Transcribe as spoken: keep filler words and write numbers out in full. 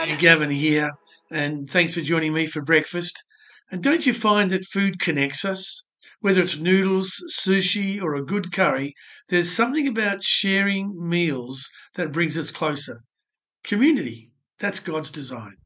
Gavin here, and thanks for joining me for breakfast. And don't you find that food connects us? Whether it's noodles, sushi, or a good curry, there's something about sharing meals that brings us closer. Community, that's God's design.